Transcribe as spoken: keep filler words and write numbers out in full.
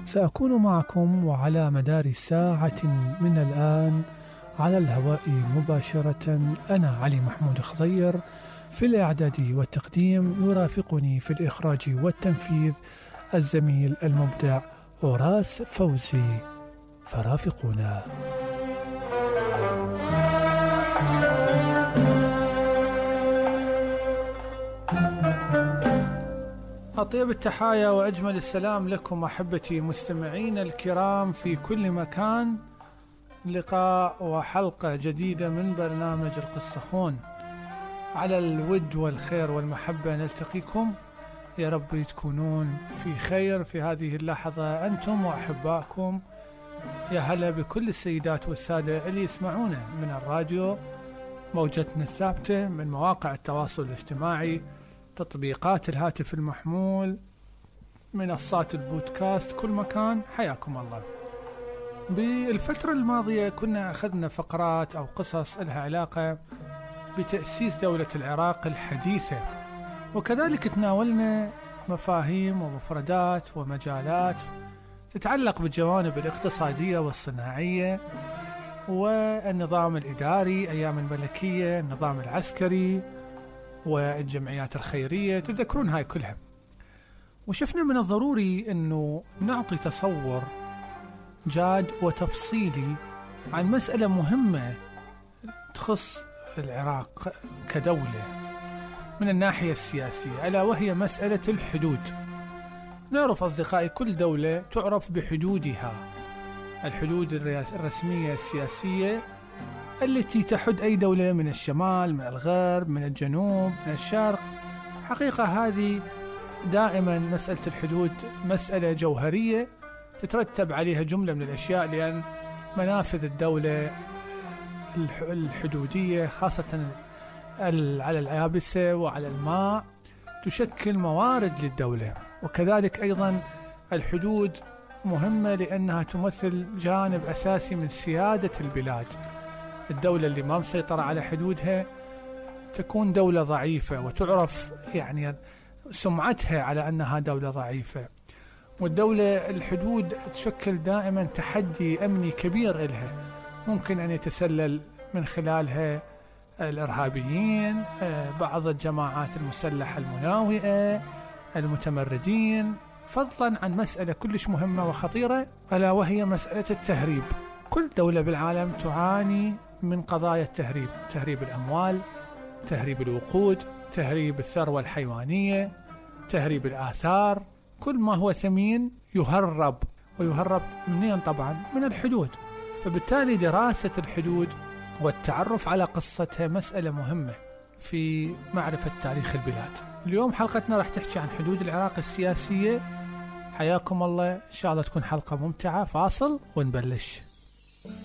سأكون معكم وعلى مدار ساعة من الآن على الهواء مباشرة. أنا علي محمود خضير، في الإعداد والتقديم يرافقني في الإخراج والتنفيذ الزميل المبدع أوراس فوزي، فرافقونا. أطيب التحايا وأجمل السلام لكم أحبتي مستمعين الكرام في كل مكان. لقاء وحلقة جديدة من برنامج القصخون. على الود والخير والمحبة نلتقيكم، يا رب تكونون في خير في هذه اللحظة أنتم وأحبائكم. يا هلا بكل السيدات والسادة اللي يسمعونا من الراديو، موجتنا الثابتة، من مواقع التواصل الاجتماعي، تطبيقات الهاتف المحمول، منصات البودكاست، كل مكان. حياكم الله. بالفترة الماضية كنا أخذنا فقرات أو قصص لها علاقة بتأسيس دولة العراق الحديثة، وكذلك تناولنا مفاهيم ومفردات ومجالات تتعلق بالجوانب الاقتصادية والصناعية والنظام الإداري أيام الملكية، النظام العسكري والجمعيات الخيرية، تذكرون هاي كلها. وشفنا من الضروري أنه نعطي تصور جاد وتفصيلي عن مسألة مهمة تخص العراق كدولة من الناحية السياسية، ألا وهي مسألة الحدود. نعرف أصدقائي كل دولة تعرف بحدودها، الحدود الرسمية السياسية التي تحد أي دولة من الشمال، من الغرب، من الجنوب، من الشرق. حقيقة هذه دائما مسألة الحدود مسألة جوهرية تترتب عليها جملة من الأشياء، لأن منافذ الدولة الحدودية خاصة على اليابسة وعلى الماء تشكل موارد للدولة، وكذلك أيضا الحدود مهمة لأنها تمثل جانب أساسي من سيادة البلاد. الدولة اللي ما مسيطرة على حدودها تكون دولة ضعيفة، وتعرف يعني سمعتها على أنها دولة ضعيفة. والدولة الحدود تشكل دائما تحدي أمني كبير إلها، ممكن أن يتسلل من خلالها الإرهابيين، بعض الجماعات المسلحة المناوئة، المتمردين، فضلا عن مسألة كلش مهمة وخطيرة ألا وهي مسألة التهريب. كل دولة بالعالم تعاني من قضايا التهريب، تهريب الأموال، تهريب الوقود، تهريب الثروة الحيوانية، تهريب الآثار. كل ما هو ثمين يهرب، ويهرب منين؟ طبعا من الحدود. فبالتالي دراسة الحدود والتعرف على قصتها مسألة مهمة في معرفة تاريخ البلاد. اليوم حلقتنا راح تحكي عن حدود العراق السياسية. حياكم الله، إن شاء الله تكون حلقة ممتعة. فاصل ونبلش.